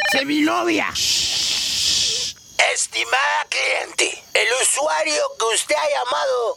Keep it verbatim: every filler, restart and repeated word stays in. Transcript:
Seminovia. Estimada cliente, el usuario que usted ha llamado